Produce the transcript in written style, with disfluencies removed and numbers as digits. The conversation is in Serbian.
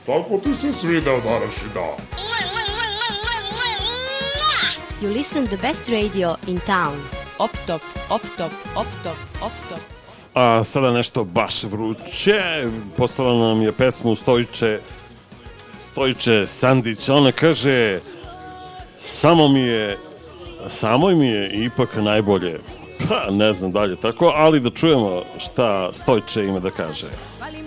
Tako ti se svidao današnji dan. You listen the best radio in town. Optop, optop, optop, optop. A sada nešto baš vruće. Poslala nam je pesmu Stojiče Sandić. Ona kaže: samoj mi je ipak najbolje. Pa, ne znam dalje tako, ali da čujemo šta Stojiče ima da kaže. Fali